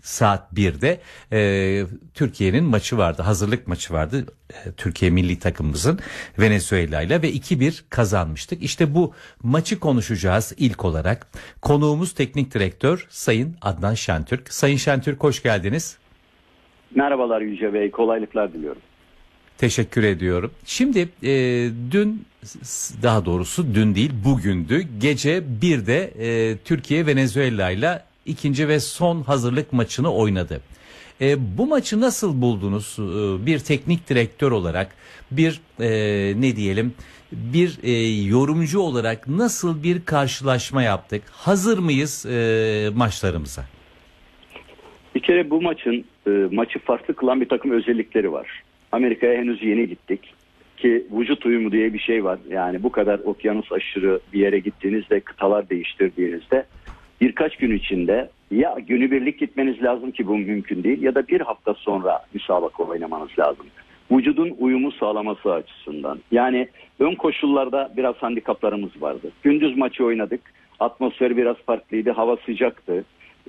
saat 1'de Türkiye'nin maçı vardı. Hazırlık maçı vardı. Türkiye milli takımımızın Venezuela ile ve 2-1 kazanmıştık. İşte bu maçı konuşacağız ilk olarak. Konuğumuz teknik direktör Sayın Adnan Şentürk. Sayın Şentürk, hoş geldiniz. Merhabalar Yüce Bey, kolaylıklar diliyorum. Teşekkür ediyorum. Şimdi dün, daha doğrusu dün değil bugündü, gece 1'de Türkiye Venezuela ile ikinci ve son hazırlık maçını oynadı. Bu maçı nasıl buldunuz bir teknik direktör olarak, bir ne diyelim, bir yorumcu olarak nasıl bir karşılaşma yaptık? Hazır mıyız maçlarımıza? Bir kere bu maçı farklı kılan bir takım özellikleri var. Amerika'ya henüz yeni gittik ki vücut uyumu diye bir şey var. Yani bu kadar okyanus aşırı bir yere gittiğinizde, kıtalar değiştirdiğinizde birkaç gün içinde ya günübirlik gitmeniz lazım ki bu mümkün değil, ya da bir hafta sonra müsabaka oynamanız lazım. Vücudun uyumu sağlaması açısından. Yani ön koşullarda biraz handikaplarımız vardı. Gündüz maçı oynadık. Atmosfer biraz farklıydı. Hava sıcaktı.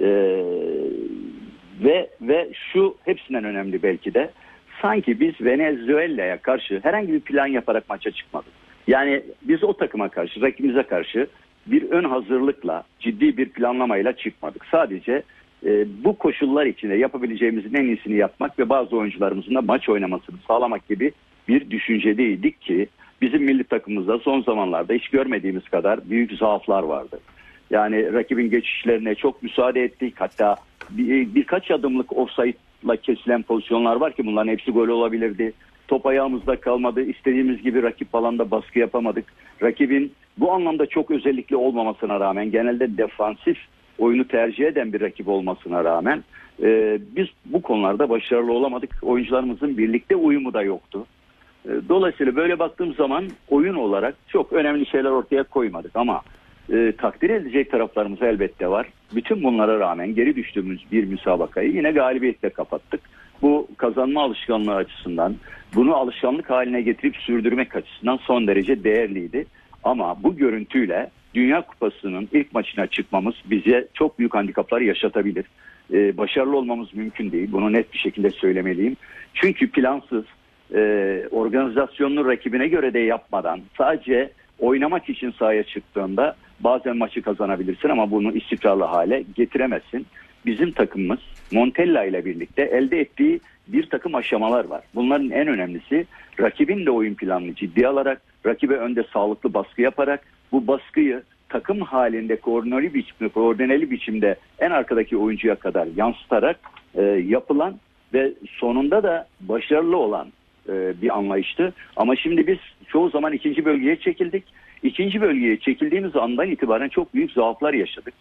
Ve şu hepsinden önemli belki de, sanki biz Venezuela'ya karşı herhangi bir plan yaparak maça çıkmadık. Yani biz o takıma karşı, rakibimize karşı bir ön hazırlıkla, ciddi bir planlamayla çıkmadık. Sadece bu koşullar içinde yapabileceğimizin en iyisini yapmak ve bazı oyuncularımızın da maç oynamasını sağlamak gibi bir düşüncedeydik ki bizim milli takımımızda son zamanlarda hiç görmediğimiz kadar büyük zaaflar vardı. Yani rakibin geçişlerine çok müsaade ettik. Hatta birkaç adımlık ofsaytla kesilen pozisyonlar var ki bunların hepsi gol olabilirdi. Top ayağımızda kalmadı. İstediğimiz gibi rakip alanda baskı yapamadık. Rakibin bu anlamda çok özellikli olmamasına rağmen, genelde defansif oyunu tercih eden bir rakip olmasına rağmen biz bu konularda başarılı olamadık. Oyuncularımızın birlikte uyumu da yoktu. Dolayısıyla böyle baktığım zaman oyun olarak çok önemli şeyler ortaya koymadık ama takdir edecek taraflarımız elbette var. Bütün bunlara rağmen geri düştüğümüz bir müsabakayı yine galibiyetle kapattık. Bu kazanma alışkanlığı açısından, bunu alışkanlık haline getirip sürdürmek açısından son derece değerliydi. Ama bu görüntüyle Dünya Kupası'nın ilk maçına çıkmamız bize çok büyük handikaplar yaşatabilir. Başarılı olmamız mümkün değil. Bunu net bir şekilde söylemeliyim. Çünkü plansız, organizasyonunu rakibine göre de yapmadan, sadece oynamak için sahaya çıktığında bazen maçı kazanabilirsin ama bunu istikrarlı hale getiremezsin. Bizim takımımız Montella ile birlikte elde ettiği bir takım aşamalar var. Bunların en önemlisi rakibin de oyun planını ciddiye alarak, rakibe önde sağlıklı baskı yaparak, bu baskıyı takım halinde koordineli biçimde en arkadaki oyuncuya kadar yansıtarak yapılan ve sonunda da başarılı olan bir anlayıştı. Ama şimdi biz çoğu zaman ikinci bölgeye çekildik. İkinci bölgeye çekildiğimiz andan itibaren çok büyük zaaflar yaşadık.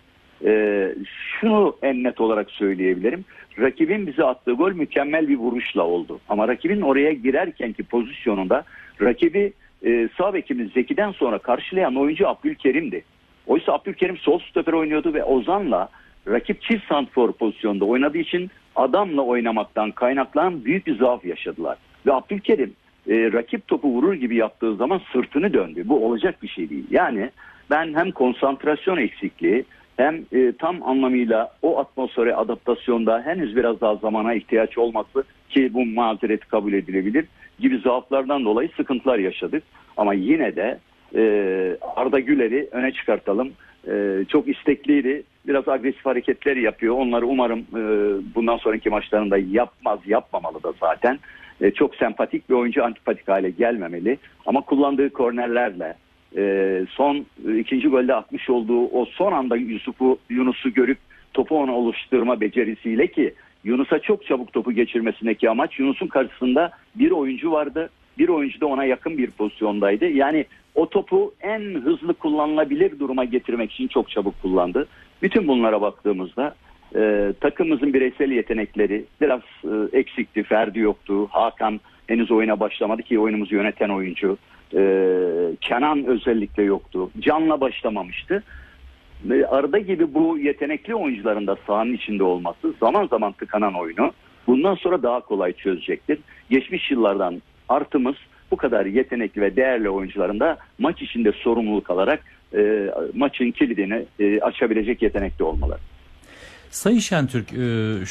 Şunu en net olarak söyleyebilirim. Rakibin bize attığı gol mükemmel bir vuruşla oldu. Ama rakibin oraya girerkenki pozisyonunda rakibi sağ bekimiz Zeki'den sonra karşılayan oyuncu Abdülkerim'di. Oysa Abdülkerim sol stoper oynuyordu ve Ozan'la rakip çift santrfor pozisyonda oynadığı için adamla oynamaktan kaynaklanan büyük bir zaaf yaşadılar. Ve Abdülkerim rakip topu vurur gibi yaptığı zaman sırtını döndü. Bu olacak bir şey değil. Yani ben hem konsantrasyon eksikliği hem tam anlamıyla o atmosfere adaptasyonda henüz biraz daha zamana ihtiyaç olması, ki bu mazeret kabul edilebilir, gibi zaaflardan dolayı sıkıntılar yaşadık. Ama yine de Arda Güler'i öne çıkartalım. Çok istekliydi. Biraz agresif hareketler yapıyor. Onları umarım bundan sonraki maçlarında yapmamalı da zaten. Çok sempatik bir oyuncu, antipatik hale gelmemeli. Ama kullandığı kornerlerle, son ikinci golde atmış olduğu o son anda Yunus'u görüp topu ona oluşturma becerisiyle, ki Yunus'a çok çabuk topu geçirmesindeki amaç, Yunus'un karşısında bir oyuncu vardı. Bir oyuncu da ona yakın bir pozisyondaydı. Yani o topu en hızlı kullanılabilir duruma getirmek için çok çabuk kullandı. Bütün bunlara baktığımızda takımımızın bireysel yetenekleri biraz eksikti. Ferdi yoktu. Hakan henüz oyuna başlamadı ki oyunumuzu yöneten oyuncu. Kenan özellikle yoktu. Can'la başlamamıştı. Arda gibi bu yetenekli oyuncuların da sahanın içinde olması zaman zaman tıkanan oyunu bundan sonra daha kolay çözecektir. Geçmiş yıllardan artımız bu kadar yetenekli ve değerli oyuncuların da maç içinde sorumluluk alarak maçın kilidini açabilecek yetenekte olmaları. Sayın Şentürk,